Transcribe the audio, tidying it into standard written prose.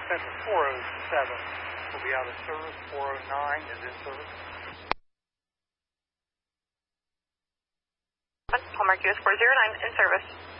Center 407 will be out of service. 409 is in service. Hallmark US 409 in service.